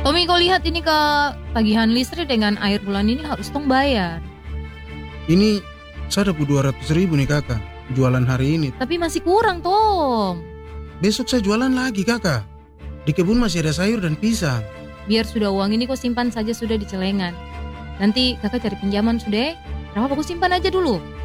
Tommy kau lihat ini tagihan listrik dengan air bulan ini harus tong bayar. Ini saya dapat 200.000 nih kakak, jualan hari ini. Tapi masih kurang Tom. Besok saya jualan lagi kakak. Di kebun masih ada sayur dan pisang. Biar sudah uang ini kau simpan saja sudah di celengan. Nanti kakak cari pinjaman sudah. Berapa aku simpan aja dulu.